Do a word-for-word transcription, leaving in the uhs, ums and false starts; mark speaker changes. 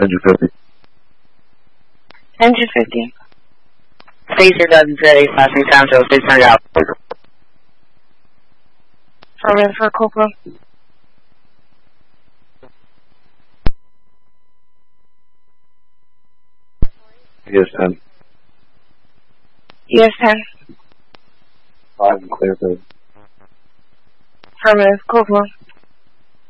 Speaker 1: Engine fifty.
Speaker 2: Engine fifty.
Speaker 3: Phaser doesn't say passing time, so please turn it out.
Speaker 2: Affirmative for Corporal.
Speaker 1: E S ten.
Speaker 2: E S ten.
Speaker 1: Five and clear, please.
Speaker 2: Affirmative, Corporal.